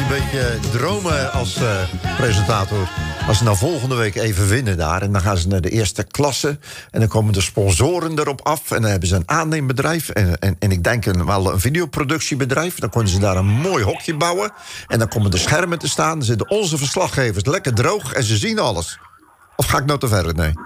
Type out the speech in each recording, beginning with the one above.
een beetje dromen als presentator. Als ze nou volgende week even winnen daar... en dan gaan ze naar de eerste klasse... en dan komen de sponsoren erop af... en dan hebben ze een aanneembedrijf... en ik denk wel een videoproductiebedrijf... dan kunnen ze daar een mooi hokje bouwen... en dan komen de schermen te staan... dan zitten onze verslaggevers lekker droog... en ze zien alles. Of ga ik nou te ver? Nee.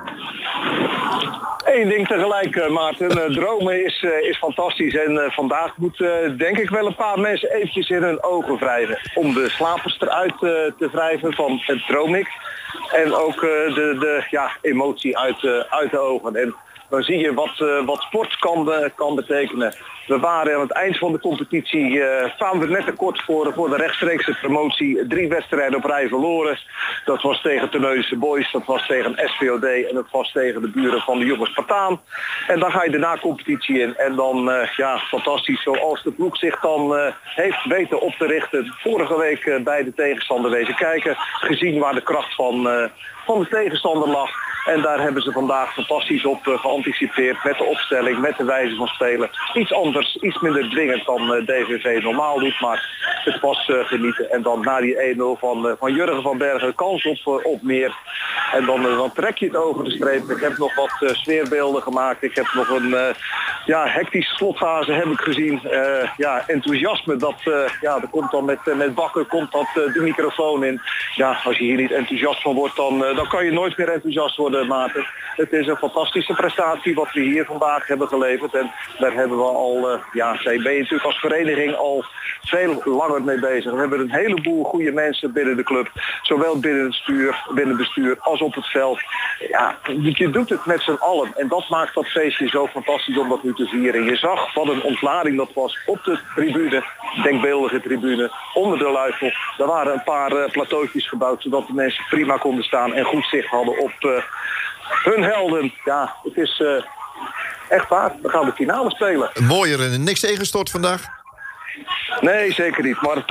Eén ding tegelijk, Maarten. Dromen is fantastisch. En vandaag moet denk ik wel een paar mensen eventjes in hun ogen wrijven. Om de slapers eruit te wrijven van het droomik. En ook de emotie uit de ogen. En dan zie je wat sport kan betekenen. We waren aan het eind van de competitie, kwamen we net tekort voor de rechtstreekse promotie. 3 wedstrijden op rij verloren. Dat was tegen Terneuzense Boys, dat was tegen SVOD en dat was tegen de buren van de jonge Spartaan. En dan ga je de na-competitie in. En dan, fantastisch, zoals de ploeg zich dan heeft weten op te richten. Vorige week bij de tegenstander wezen kijken. Gezien waar de kracht van de tegenstander lag. En daar hebben ze vandaag fantastisch op geanticipeerd. Met de opstelling, met de wijze van spelen. Iets anders, iets minder dwingend dan DVV normaal doet. Maar het was genieten. En dan na die 1-0 van Jurgen van Bergen kans op meer. En dan trek je het over de streep. Ik heb nog wat sfeerbeelden gemaakt. Ik heb nog een hectische slotfase heb ik gezien. Enthousiasme. Er komt dan met Bakker komt dat de microfoon in. Ja, als je hier niet enthousiast van wordt, dan kan je nooit meer enthousiast worden, Maarten. Het is een fantastische prestatie wat we hier vandaag hebben geleverd. En daar hebben we al, ben je natuurlijk als vereniging al veel langer mee bezig. We hebben een heleboel goede mensen binnen de club. Zowel binnen het bestuur als op het veld. Ja, je doet het met z'n allen. En dat maakt dat feestje zo fantastisch om dat nu te vieren. Je zag wat een ontlading dat was op de tribune. Denkbeeldige tribune. Onder de luifel. Er waren een paar plateautjes gebouwd zodat de mensen prima konden staan en goed zicht hadden op hun helden. Ja, het is echt waar. We gaan de finale spelen. Mooier en niks tegengestort vandaag? Nee, zeker niet. Maar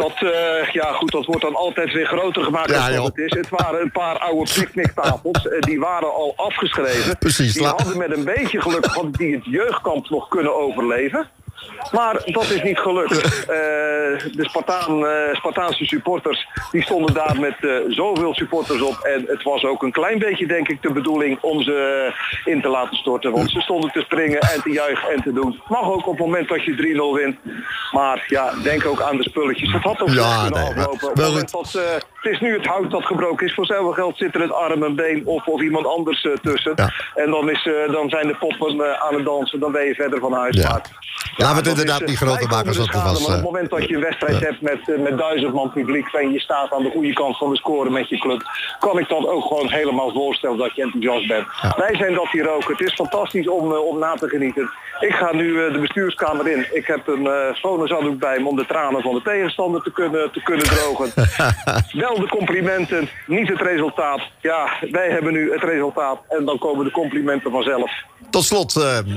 dat wordt dan altijd weer groter gemaakt dan wat het is. Het waren een paar oude picknicktafels. Die waren al afgeschreven. Precies. Die hadden met een beetje geluk hadden die het jeugdkamp nog kunnen overleven. Maar dat is niet gelukt. De Spartaanse supporters die stonden daar met zoveel supporters op. En het was ook een klein beetje, denk ik, de bedoeling om ze in te laten storten. Want ze stonden te springen en te juichen en te doen. Mag ook op het moment dat je 3-0 wint. Maar ja, denk ook aan de spulletjes. Het had ook kunnen aflopen. Op het moment dat, het is nu het hout dat gebroken is. Voor hetzelfde geld zit er het arm en been of iemand anders tussen. Ja. En dan zijn de poppen aan het dansen. Dan ben je verder van huis. Ja. Laten we het inderdaad niet groter maken als dat er was. Maar op het moment dat je een wedstrijd hebt met 1000 man publiek en je staat aan de goede kant van de score met je club, kan ik dat ook gewoon helemaal voorstellen dat je enthousiast bent. Ja. Wij zijn dat hier ook. Het is fantastisch om na te genieten. Ik ga nu de bestuurskamer in. Ik heb een schone bij me om de tranen van de tegenstander te kunnen drogen. Wel de complimenten, niet het resultaat. Ja, wij hebben nu het resultaat en dan komen de complimenten vanzelf. Tot slot,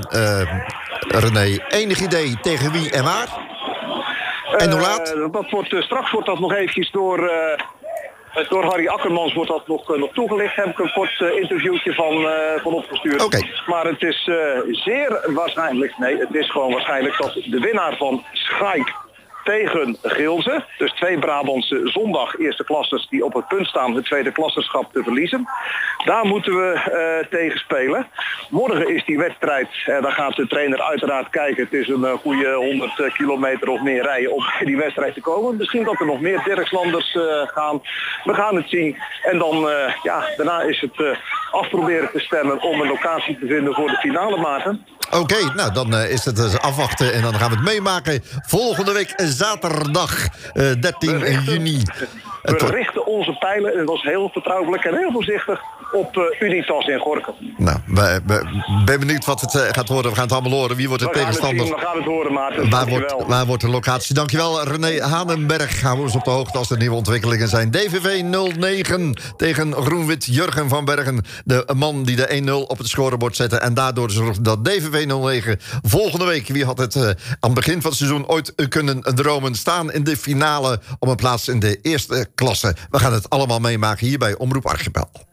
René, enig idee tegen wie en waar? En hoe laat? Straks wordt dat nog eventjes door Harry Akkermans wordt dat nog toegelicht. Heb ik een kort interviewtje van opgestuurd. Okay. Maar het is zeer waarschijnlijk, het is gewoon waarschijnlijk dat de winnaar van Schaik tegen Gilze, dus 2 Brabantse zondag eerste klassers die op het punt staan het tweede klasserschap te verliezen. Daar moeten we tegen spelen. Morgen is die wedstrijd, daar gaat de trainer uiteraard kijken. Het is een goede 100 kilometer of meer rijden om bij die wedstrijd te komen. Misschien dat er nog meer Dirkslanders gaan. We gaan het zien. En dan, daarna is het afproberen te stemmen om een locatie te vinden voor de finale, Maarten. Oké, nou dan is het afwachten en dan gaan we het meemaken. Volgende week zaterdag 13 juni. We richten onze pijlen, en dat was heel vertrouwelijk en heel voorzichtig, op Unitas in Gorinchem. Nou, ben benieuwd wat het gaat worden. We gaan het allemaal horen. Wie wordt de tegenstander? We gaan het horen, Maarten. Waar wordt de locatie? Dankjewel, René Hanenberg. Gaan we eens op de hoogte als er nieuwe ontwikkelingen zijn. DVV 09 tegen Groenwit. Jurgen van Bergen, de man die de 1-0 op het scorebord zette. En daardoor zorgde dat DVV 09 volgende week, wie had het aan het begin van het seizoen ooit kunnen dromen, staan in de finale om een plaats in de eerste klasse. We gaan het allemaal meemaken hier bij Omroep Archipel.